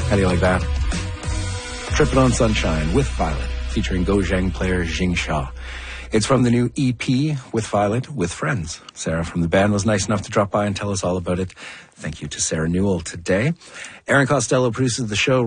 How do you like that? Trippin' on Sunshine with Violet, featuring Gojang player Jing Shaw. It's from the new EP with Violet, with friends. Sarah from the band was nice enough to drop by and tell us all about it. Thank you to Sarah Newell today. Aaron Costello produces the show.